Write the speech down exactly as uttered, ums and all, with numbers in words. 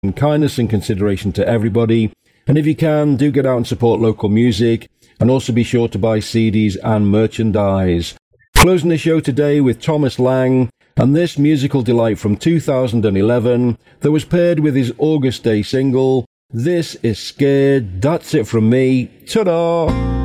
and kindness and consideration to everybody. And if you can, do get out and support local music, and also be sure to buy C Ds and merchandise. Closing the show today with Thomas Lang and this musical delight from two thousand eleven that was paired with his August Day single, This Is Scared. That's it from me. Ta-da!